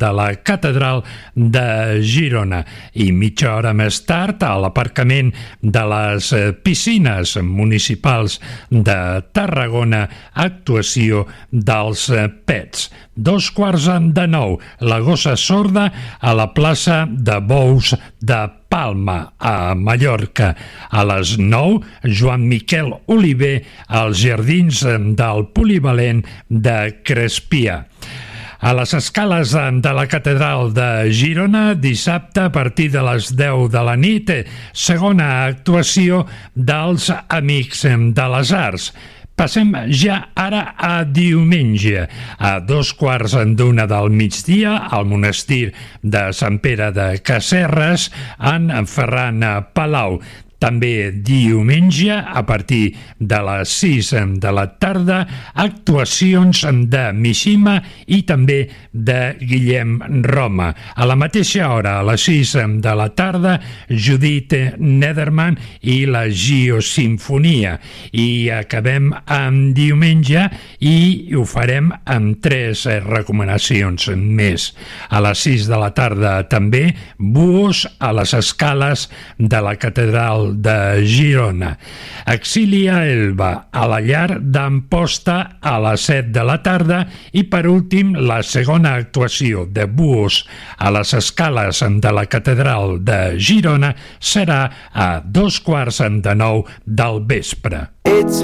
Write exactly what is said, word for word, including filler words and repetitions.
de la Catedral de Girona. I mitja hora més tard, a l'aparcament de les piscines municipals de Tarragona, actuació dels Pets. Dos quarts de nou, la gossa sorda a la plaça de Bous de Palma, a Mallorca. A les nou, Joan Miquel Oliver als jardins del Polivalent de Crespia. A les escales de la Catedral de Girona, dissabte a partir de les deu de la nit, segona actuació dels Amics de les Arts. Passem ja ara a diumenge. A dos quarts d'una del migdia, al monestir de Sant Pere de Casserres, en Ferran Palau. També diumenge, a partir de les sis de la tarda, actuacions de Mishima i també de Guillem Roma. A la mateixa hora, a les sis de la tarda, Judith Nederman i la Giosinfonia. I acabem amb diumenge i ho farem amb tres recomanacions més. A les sis de la tarda també, Buos a les escales de la Catedral de Girona. Exilia Elba a la llar d'Amposta a les set de la tarda i per últim la segona actuació de Buos a les escales de la Catedral de Girona serà a dos quarts de nou del vespre. It's